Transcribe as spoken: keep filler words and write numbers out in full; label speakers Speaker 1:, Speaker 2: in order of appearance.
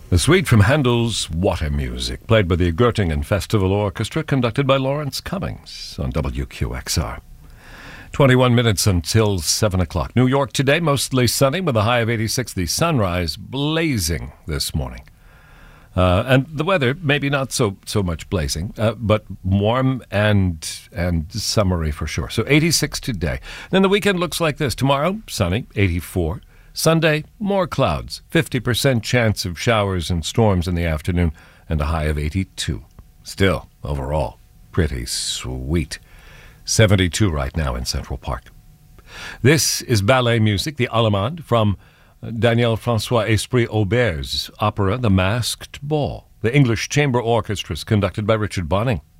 Speaker 1: The suite from Handel's Water Music, played by the Göttingen Festival Orchestra, conducted by Lawrence Cummings on W Q X R. twenty-one minutes until seven o'clock. New York today, mostly sunny with a high of eighty-six. The sunrise blazing this morning. Uh, and the weather, maybe not so so much blazing, uh, but warm and and summery for sure. So eighty-six today. Then the weekend looks like this. Tomorrow, sunny, eighty-four. Sunday, more clouds, fifty percent chance of showers and storms in the afternoon, and a high of eighty-two. Still, overall, pretty sweet. seventy-two right now in Central Park. This is ballet music, the Allemande, from Daniel Francois Esprit Aubert's opera The Masked Ball. The English Chamber Orchestra is conducted by Richard Bonning.